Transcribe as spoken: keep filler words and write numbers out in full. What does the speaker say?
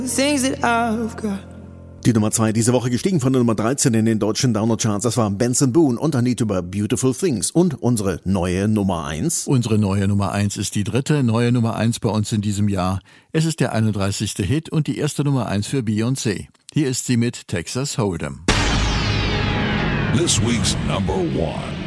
things that I've got. Die Nummer zwei diese Woche gestiegen von der Nummer dreizehn in den deutschen Download-Charts. Das war Benson Boone und I Need to Buy Beautiful Things. Und unsere neue Nummer eins. Unsere neue Nummer eins ist die dritte neue Nummer eins bei uns in diesem Jahr. Es ist der einunddreißigste Hit und die erste Nummer eins für Beyoncé. Hier ist sie mit Texas Hold'em. This week's number one.